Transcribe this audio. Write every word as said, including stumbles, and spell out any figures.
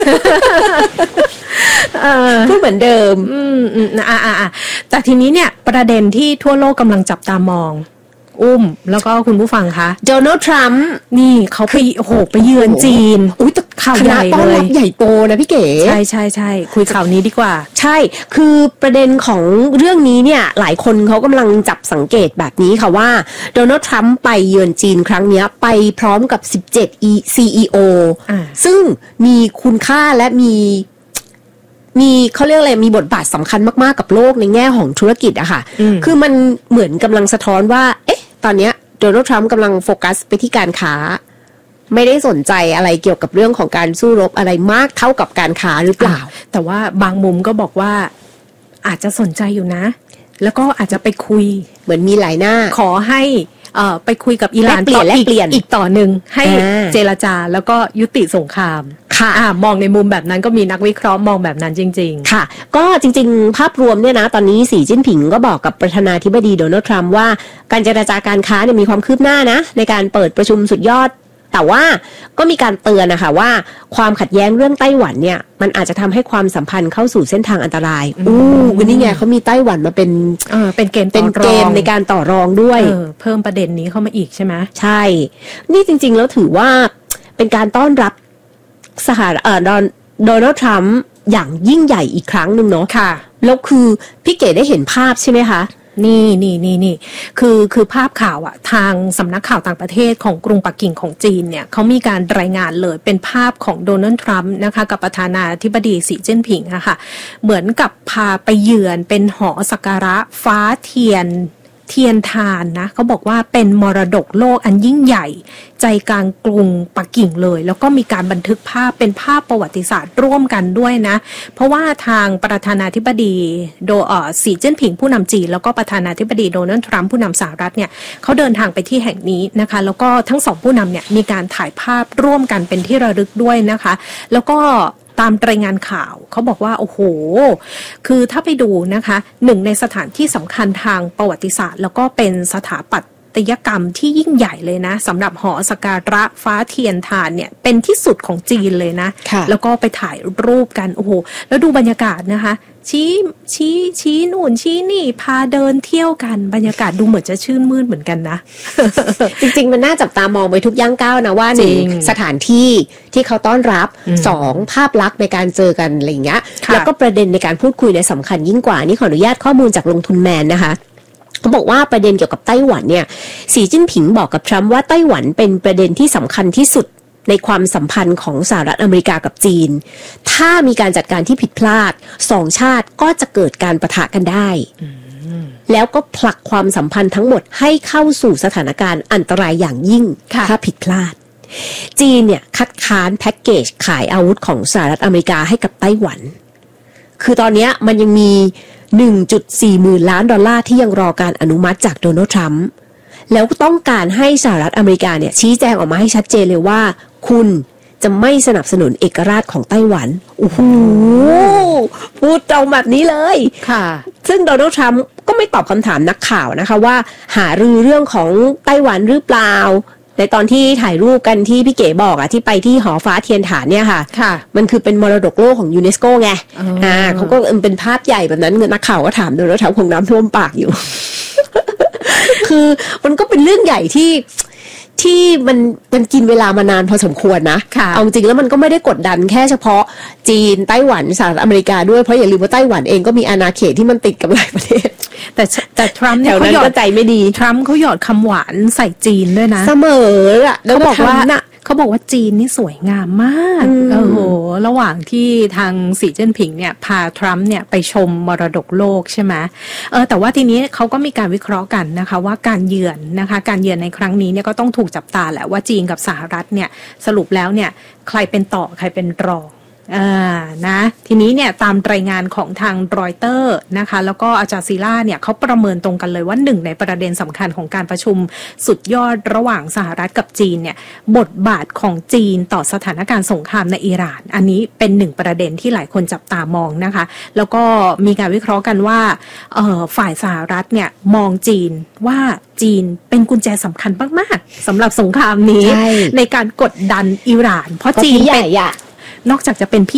พูดเหมือนเดิมอืมอืมอ่าอ่าแต่ทีนี้เนี่ยประเด็นที่ทั่วโลกกำลังจับตามองอุ้มแล้วก็คุณผู้ฟังคะโดนัลด์ทรัมป์นี่เขาไปโอ้โหไปเยือนจีนอุ้ยข่าวใหญ่เลยใหญ่โตนะพี่เก๋ใช่ใช่ใช่คุยข่าวนี้ดีกว่าใช่คือประเด็นของเรื่องนี้เนี่ยหลายคนเขากำลังจับสังเกตแบบนี้ค่ะว่าโดนัลด์ทรัมป์ไปเยือนจีนครั้งนี้ไปพร้อมกับสิบเจ็ด ซี อี โอ ซึ่งมีคุณค่าและมีมีเขาเรียกอะไรมีบทบาทสำคัญมากๆกับโลกในแง่ของธุรกิจอะค่ะคือมันเหมือนกำลังสะท้อนว่าเอ๊ะตอนนี้โดนัลด์ทรัมป์กำลังโฟกัสไปที่การค้าไม่ได้สนใจอะไรเกี่ยวกับเรื่องของการสู้รบอะไรมากเท่ากับการค้าหรือเปล่าแต่ว่าบางมุมก็บอกว่าอาจจะสนใจอยู่นะแล้วก็อาจจะไปคุยเหมือนมีหลายหน้าขอให้เอ่อไปคุยกับอิหร่านต่ออีกอีกต่อหนึ่งให้เจรจาแล้วก็ยุติสงครามค่ะมองในมุมแบบนั้นก็มีนักวิเคราะห์มองแบบนั้นจริงๆค่ะก็จริงๆภาพรวมเนี่ยนะตอนนี้สีจิ้นผิงก็บอกกับประธานาธิบดีโดนัลด์ทรัมป์ว่าการเจรจาการค้าเนี่ยมีความคืบหน้านะในการเปิดประชุมสุดยอดแต่ว่าก็มีการเตือนนะคะว่าความขัดแย้งเรื่องไต้หวันเนี่ยมันอาจจะทำให้ความสัมพันธ์เข้าสู่เส้นทางอันตรายอู้วันนี้ไงเขามีไต้หวันมาเป็นเออเป็นเกณฑ์เป็นเกณฑ์ในการต่อรองด้วยเออเพิ่มประเด็นนี้เข้ามาอีกใช่ไหมใช่นี่จริงๆแล้วถือว่าเป็นการต้อนรับสหรัฐเอ่อโดนัลด์ทรัมป์อย่างยิ่งใหญ่อีกครั้งหนึ่งเนาะค่ะแล้วคือพี่เก๋ได้เห็นภาพใช่ไหมคะนี่นี่นี่นี่คือคือภาพข่าวอะทางสำนักข่าวต่างประเทศของกรุงปักกิ่งของจีนเนี่ยเขามีการรายงานเลยเป็นภาพของโดนัลด์ทรัมป์นะคะกับประธานาธิบดีสีจิ้นผิงอะค่ะเหมือนกับพาไปเยือนเป็นหอสักการะฟ้าเทียนเทียนทานนะเขาบอกว่าเป็นมรดกโลกอันยิ่งใหญ่ใจกลางกรุงปักกิ่งเลยแล้วก็มีการบันทึกภาพเป็นภาพประวัติศาสตร์ร่วมกันด้วยนะเพราะว่าทางประธานาธิบดีโดเอ่อสีจิ้นผิงผู้นำจีนแล้วก็ประธานาธิบดีโดนัลด์ทรัมป์ผู้นำสหรัฐเนี่ยเขาเดินทางไปที่แห่งนี้นะคะแล้วก็ทั้งสองผู้นำเนี่ยมีการถ่ายภาพร่วมกันเป็นที่ระลึกด้วยนะคะแล้วก็ตามรายงานข่าวเขาบอกว่าโอ้โหคือถ้าไปดูนะคะหนึ่งในสถานที่สำคัญทางประวัติศาสตร์แล้วก็เป็นสถาปัตยกรรมที่ยิ่งใหญ่เลยนะสำหรับหอสักการะฟ้าเทียนทานเนี่ยเป็นที่สุดของจีนเลยนะแล้วก็ไปถ่ายรูปกันโอ้โหแล้วดูบรรยากาศนะคะชี้ชี้ชี้นู่นชี้นี่พาเดินเที่ยวกันบรรยากาศดูเหมือนจะชื่นมื่นเหมือนกันนะจริงๆมันน่าจับตามองไปทุกย่างก้าวนะว่าหนึ่งสถานที่ที่เขาต้อนรับสองภาพลักษณ์ในการเจอกันอะไรอย่างเงี้ยแล้วก็ประเด็นในการพูดคุยในสำคัญยิ่งกว่านี่ขออนุญาตข้อมูลจากลงทุนแมนนะคะเขาบอกว่าประเด็นเกี่ยวกับไต้หวันเนี่ยสีจิ้นผิงบอกกับทรัมป์ว่าไต้หวันเป็นประเด็นที่สำคัญที่สุดในความสัมพันธ์ของสหรัฐอเมริกากับจีนถ้ามีการจัดการที่ผิดพลาดสองชาติก็จะเกิดการปะทะกันได้แล้วก็ผลักความสัมพันธ์ทั้งหมดให้เข้าสู่สถานการณ์อันตรายอย่างยิ่งถ้าผิดพลาดจีนเนี่ยคัดค้านแพ็กเกจขายอาวุธของสหรัฐอเมริกาให้กับไต้หวันคือตอนนี้มันยังมี หนึ่งจุดสี่ หมื่นล้านดอลลาร์ที่ยังรอการอนุมัติจากโดนัลด์ทรัมป์แล้วต้องการให้สหรัฐอเมริกาเนี่ยชี้แจงออกมาให้ชัดเจนเลยว่าคุณจะไม่สนับสนุนเอกราชของไต้หวันโอ้โหพูดตรงแบบนี้เลยค่ะซึ่งโดนัลด์ทรัมป์ก็ไม่ตอบคำถามนักข่าวนะคะว่าหารือเรื่องของไต้หวันหรือเปล่าในตอนที่ถ่ายรูปกันที่พี่เก๋บอกอะที่ไปที่หอฟ้าเทียนฐานเนี่ยค่ะค่ะมันคือเป็นมรดกโลกของยูเนสโกไงอ่าเขาก็เป็นภาพใหญ่แบบนั้นนักข่าวก็ถามโดนัลด์ทรัมป์คงน้ำท่วมปากอยู่ คือมันก็เป็นเรื่องใหญ่ที่ที่มันมันกินเวลามานานพอสมควรนะเอาจริงแล้วมันก็ไม่ได้กดดันแค่เฉพาะจีนไต้หวันสหรัฐอเมริกาด้วยเพราะอย่าลืมว่าไต้หวันเองก็มีอาณาเขตที่มันติดกับหลายประเทศแต่แต่ทรัมป์เนี่ยเขาหยอดใจไม่ดีทรัมป์เขาหยอดคำหวานใส่จีนด้วยนะเสมออ่ะเขาบอกว่าเขาบอกว่าจีนนี่สวยงามมากโอ้โหระหว่างที่ทางสีจิ้นผิงเนี่ยพาทรัมป์เนี่ยไปชมมรดกโลกใช่ไหมเออแต่ว่าทีนี้เขาก็มีการวิเคราะห์กันนะคะว่าการเยือนนะคะการเยือนในครั้งนี้เนี่ยก็ต้องถูกจับตาแหละว่าจีนกับสหรัฐเนี่ยสรุปแล้วเนี่ยใครเป็นต่อใครเป็นรองอ่านะทีนี้เนี่ยตามรายงานของทางรอยเตอร์นะคะแล้วก็อาจารย์ซีล่าเนี่ยเขาประเมินตรงกันเลยว่าหนึ่งในประเด็นสำคัญของการประชุมสุดยอดระหว่างสหรัฐกับจีนเนี่ยบทบาทของจีนต่อสถานการณ์สงครามในอิหร่านอันนี้เป็นหนึ่งประเด็นที่หลายคนจับตามองนะคะแล้วก็มีการวิเคราะห์กันว่าเอ่อฝ่ายสหรัฐเนี่ยมองจีนว่าจีนเป็นกุญแจสำคัญมากๆสำหรับสงครามนี้ ในการกดดันอิหร่านเพราะจีนเป็นนอกจากจะเป็นพี่